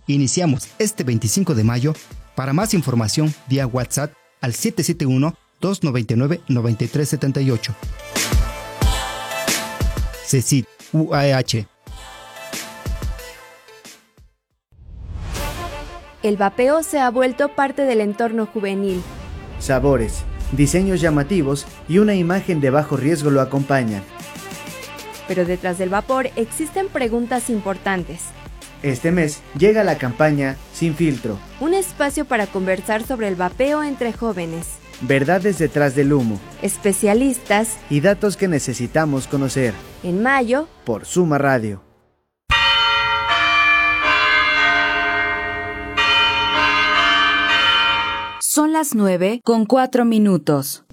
Iniciamos este 25 de mayo. Para más información, vía WhatsApp al 771-299-9378. CECIT, UAEH. El vapeo se ha vuelto parte del entorno juvenil. Sabores, diseños llamativos y una imagen de bajo riesgo lo acompañan. Pero detrás del vapor existen preguntas importantes. Este mes llega la campaña Sin Filtro. Un espacio para conversar sobre el vapeo entre jóvenes. Verdades detrás del humo. Especialistas. Y datos que necesitamos conocer. En mayo. Por Suma Radio. Son las 9:04.